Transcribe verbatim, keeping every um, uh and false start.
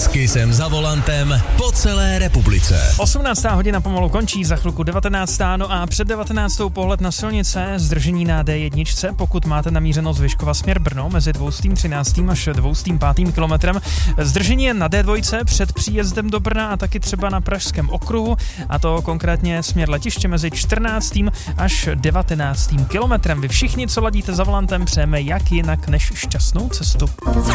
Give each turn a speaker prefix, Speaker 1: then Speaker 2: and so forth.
Speaker 1: S Kissem za volantem po celé republice.
Speaker 2: osmnáctá hodina pomalu končí, za chvilku devatenáctá No a před devatenáctou pohled na silnice, zdržení na D jedna, pokud máte namířeno z Vyškova směr Brno mezi dvoustým třináctým až dvoustým pátým kilometrem. Zdržení je na D dva před příjezdem do Brna a taky třeba na Pražském okruhu, a to konkrétně směr letiště mezi čtrnáctým až devatenáctým kilometrem. Vy všichni, co ladíte za volantem, přejeme jak jinak než šťastnou cestu.